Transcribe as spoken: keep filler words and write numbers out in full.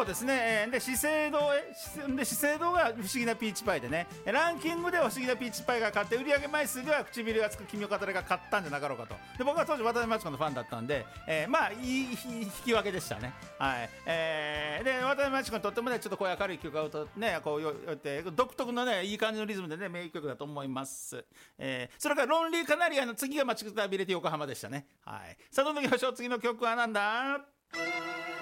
そうですね、えー、で資生堂へで資生堂が不思議なピーチパイでね、ランキングでは不思議なピーチパイが勝って、売上枚数では唇がつく君を語れが勝ったんじゃなかろうかと。で僕は当時渡辺真知子のファンだったんで、えー、まあいい引き分けでしたね。はい、えー、で渡辺真知子にとってもね、ちょっとこういう明るい曲が歌うね、こうよって独特のねいい感じのリズムでね名曲だと思います。えー、それからロンリーカナリアの次が待ちくたびれて横浜でしたね。はい、さあどんどん行きましょう。次の曲はなんだ。